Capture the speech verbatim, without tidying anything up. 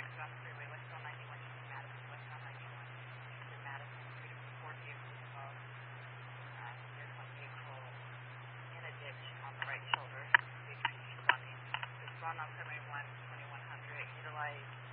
on the freeway, westbound ninety-one, East Madison, westbound ninety-one, Eastern Madison, three to four vehicles involved. Uh, there's one vehicle in a ditch on the right shoulder. Vehicle responding. Respond on seven one, twenty-one hundred. Utilize